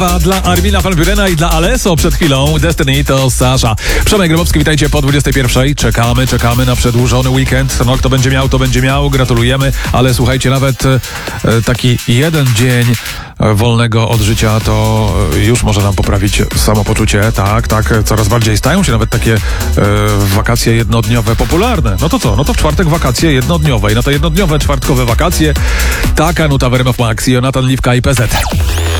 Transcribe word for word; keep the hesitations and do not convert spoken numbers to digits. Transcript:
A dla Armina van Burena i dla Alesso przed chwilą Destiny to Sasha. Przemek Grabowski, witajcie po dwudziestej pierwszej. Czekamy, czekamy na przedłużony weekend. No kto będzie miał, to będzie miał. Gratulujemy, ale słuchajcie, nawet e, taki jeden dzień wolnego od życia to już może nam poprawić samopoczucie. Tak, tak, coraz bardziej stają się nawet takie e, wakacje jednodniowe popularne. No to co? No to w czwartek wakacje jednodniowe i na te jednodniowe czwartkowe wakacje taka nuta w R M F Max, Jonatan Liwka i P Z.